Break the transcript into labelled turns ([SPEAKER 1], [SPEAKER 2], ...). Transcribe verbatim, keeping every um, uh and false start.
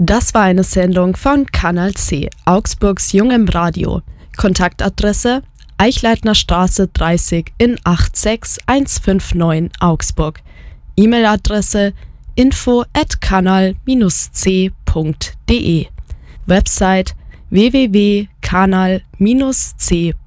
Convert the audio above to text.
[SPEAKER 1] Das war eine Sendung von Kanal C, Augsburgs Jungem Radio. Kontaktadresse: Eichleitner Straße dreißig in acht sechs eins fünf neun Augsburg. E-Mail-Adresse: info at kanal c punkt de. Website: w w w punkt kanal c